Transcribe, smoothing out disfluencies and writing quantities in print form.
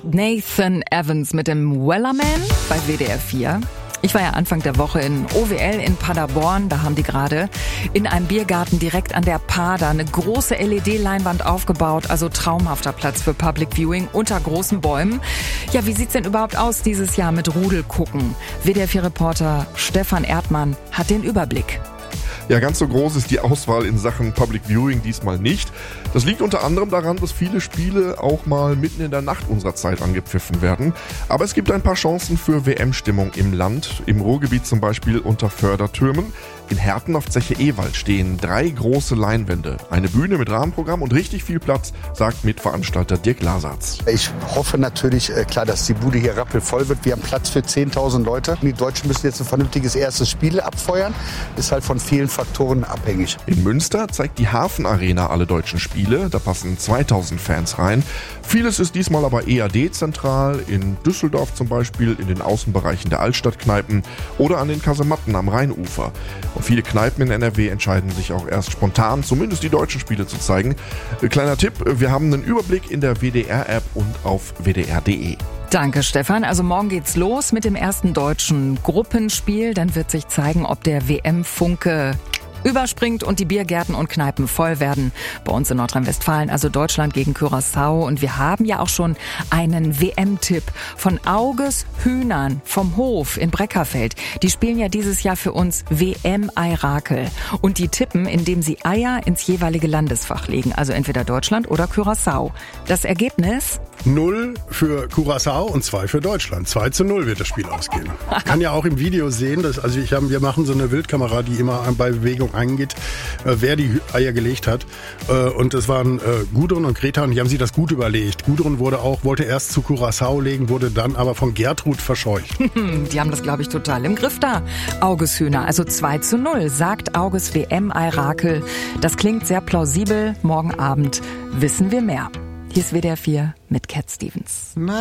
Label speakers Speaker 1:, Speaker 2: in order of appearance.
Speaker 1: Nathan Evans mit dem Wellerman bei WDR 4. Ich war ja Anfang der Woche in OWL in Paderborn. Da haben die gerade in einem Biergarten direkt an der Pader eine große LED-Leinwand aufgebaut. Also traumhafter Platz für Public Viewing unter großen Bäumen. Ja, wie sieht's denn überhaupt aus dieses Jahr mit Rudelgucken? WDR 4-Reporter Stefan Erdmann hat den Überblick.
Speaker 2: Ja, ganz so groß ist die Auswahl in Sachen Public Viewing diesmal nicht. Das liegt unter anderem daran, dass viele Spiele auch mal mitten in der Nacht unserer Zeit angepfiffen werden. Aber es gibt ein paar Chancen für WM-Stimmung im Land. Im Ruhrgebiet zum Beispiel unter Fördertürmen. In Herten auf Zeche Ewald stehen 3 große Leinwände, eine Bühne mit Rahmenprogramm und richtig viel Platz, sagt Mitveranstalter Dirk Lasatz.
Speaker 3: Ich hoffe natürlich, klar, dass die Bude hier rappelvoll wird. Wir haben Platz für 10.000 Leute. Die Deutschen müssen jetzt ein vernünftiges erstes Spiel abfeuern. Ist halt von vielen Faktoren abhängig.
Speaker 2: In Münster zeigt die Hafenarena alle deutschen Spiele. Da passen 2.000 Fans rein. Vieles ist diesmal aber eher dezentral. In Düsseldorf zum Beispiel, in den Außenbereichen der Altstadtkneipen oder an den Kasematten am Rheinufer. Und viele Kneipen in NRW entscheiden sich auch erst spontan, zumindest die deutschen Spiele zu zeigen. Kleiner Tipp, wir haben einen Überblick in der WDR-App und auf wdr.de.
Speaker 1: Danke, Stefan. Also morgen geht's los mit dem ersten deutschen Gruppenspiel. Dann wird sich zeigen, ob der WM-Funke überspringt und die Biergärten und Kneipen voll werden. Bei uns in Nordrhein-Westfalen, also Deutschland gegen Curaçao. Und wir haben ja auch schon einen WM-Tipp von Auges Hühnern vom Hof in Breckerfeld. Die spielen ja dieses Jahr für uns WM-Ei-Rakel. Und die tippen, indem sie Eier ins jeweilige Landesfach legen. Also entweder Deutschland oder Curaçao. Das Ergebnis?
Speaker 4: 0 für Curaçao und 2 für Deutschland. 2:0 wird das Spiel ausgehen. Man kann ja auch im Video sehen, wir machen so eine Wildkamera, die immer bei Bewegung angeht, wer die Eier gelegt hat. Und das waren Gudrun und Greta und die haben sich das gut überlegt. Gudrun wollte erst zu Curaçao legen, wurde dann aber von Gertrud verscheucht.
Speaker 1: Die haben das, glaube ich, total im Griff da. Auges Hühner, also 2:0, sagt Auges WM-Ei-Rakel. Das klingt sehr plausibel. Morgen Abend wissen wir mehr. Hier ist WDR 4 mit Cat Stevens.